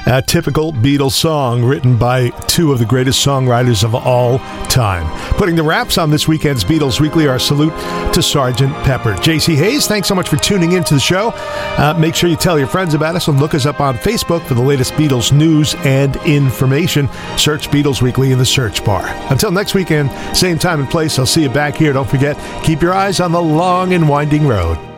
A typical Beatles song written by two of the greatest songwriters of all time. Putting the wraps on this weekend's Beatles Weekly, our salute to Sgt. Pepper. JC Hayes, thanks so much for tuning into the show. Make sure you tell your friends about us and look us up on Facebook for the latest Beatles news and information. Search Beatles Weekly in the search bar. Until next weekend, same time and place, I'll see you back here. Don't forget, keep your eyes on the long and winding road.